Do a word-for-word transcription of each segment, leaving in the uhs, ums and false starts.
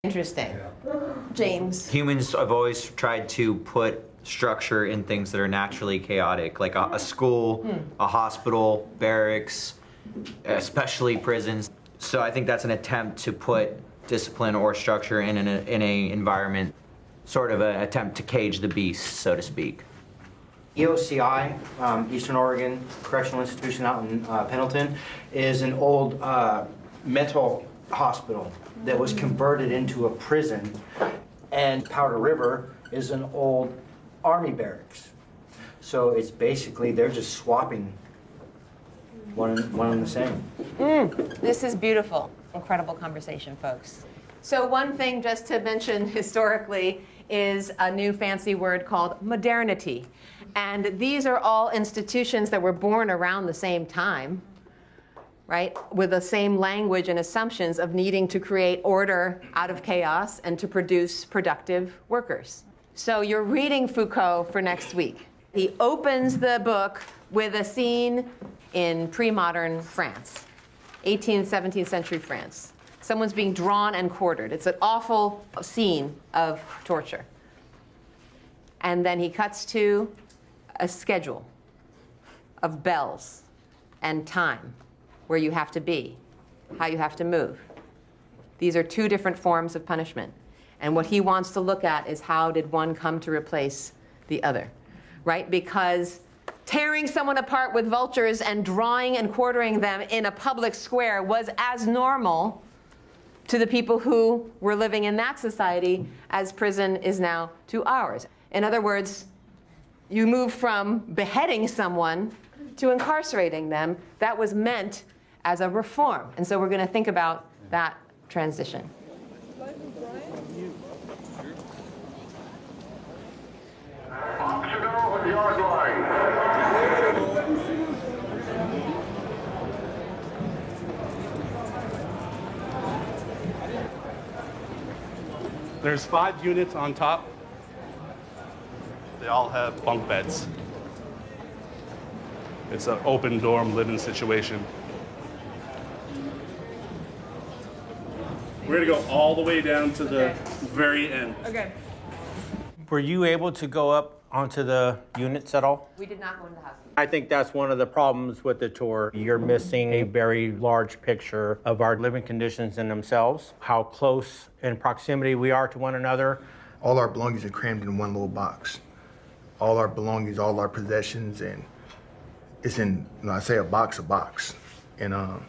Interesting. James? Humans have always tried to put structure in things that are naturally chaotic, like a, a school, hmm. a hospital, barracks, especially prisons. So I think that's an attempt to put discipline or structure in an in a environment, sort of an attempt to cage the beast, so to speak. E O C I, um, Eastern Oregon Correctional Institution out in uh, Pendleton, is an old uh, mental hospital that was converted into a prison, and Powder River is an old army barracks. So it's basically, they're just swapping one, one and the same. Mm, this is beautiful. Incredible conversation, folks. So one thing just to mention historically is a new fancy word called modernity. And these are all institutions that were born around the same time, right? With the same language and assumptions of needing to create order out of chaos and to produce productive workers. So you're reading Foucault for next week. He opens the book with a scene in pre-modern France, eighteenth, seventeenth century France. Someone's being drawn and quartered. It's an awful scene of torture. And then he cuts to a schedule of bells and time, where you have to be, how you have to move. These are two different forms of punishment. And what he wants to look at is how did one come to replace the other, right? Because tearing someone apart with vultures and drawing and quartering them in a public square was as normal to the people who were living in that society as prison is now to ours. In other words, you move from beheading someone to incarcerating them. That was meant as a reform. And so we're going to think about that transition. Optional yard line. There's five units on top. They all have bunk beds. It's an open dorm living situation. We're gonna go all the way down to the Okay. very end. Okay. Were you able to go up onto the units at all? We did not go into the house. I think that's one of the problems with the tour. You're missing a very large picture of our living conditions in themselves, how close in proximity we are to one another. All our belongings are crammed in one little box. All our belongings, all our possessions, and it's in, you know, I say a box, a box. And um,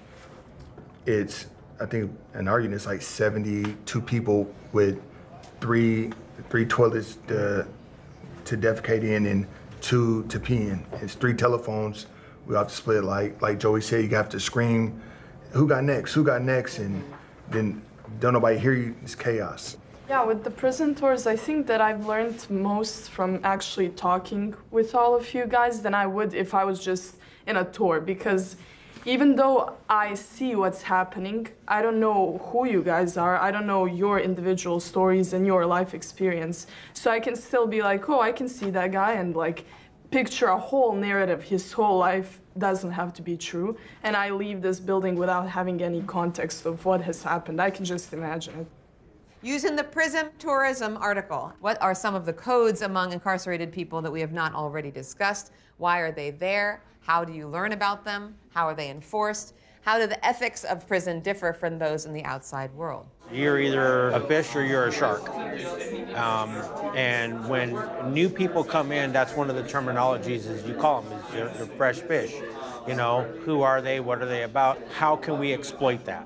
it's, I think in our unit, it's like seventy-two people with three three toilets to, to defecate in and two to pee in. It's three telephones. We have to split, like like Joey said, you have to scream, who got next, who got next? And then don't nobody hear you, it's chaos. Yeah, with the prison tours, I think that I've learned most from actually talking with all of you guys than I would if I was just in a tour, because even though I see what's happening, I don't know who you guys are. I don't know your individual stories and your life experience. So I can still be like, oh, I can see that guy and like picture a whole narrative. His whole life doesn't have to be true. And I leave this building without having any context of what has happened. I can just imagine it. Using the Prism Tourism article, what are some of the codes among incarcerated people that we have not already discussed? Why are they there? How do you learn about them? How are they enforced? How do the ethics of prison differ from those in the outside world? You're either a fish or you're a shark. Um, and when new people come in, that's one of the terminologies is you call them, is you're, you're fresh fish. You know, who are they? What are they about? How can we exploit that?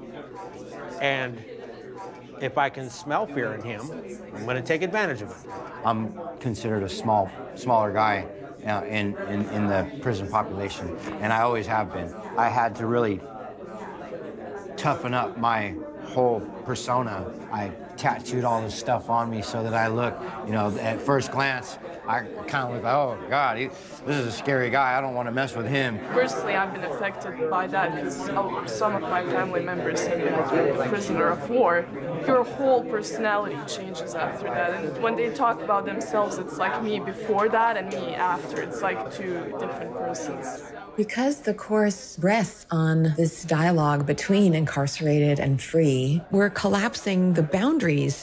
And if I can smell fear in him, I'm going to take advantage of it. I'm considered a small, smaller guy uh, in, in, in the prison population, and I always have been. I had to really toughen up my whole persona. I tattooed all this stuff on me so that I look, you know, at first glance, I kind of look like, oh God, he, this is a scary guy. I don't want to mess with him. Personally, I've been affected by that because some of my family members have been a prisoner of war. Your whole personality changes after that. And when they talk about themselves, it's like me before that and me after. It's like two different persons. Because the course rests on this dialogue between incarcerated and free, we're collapsing the boundaries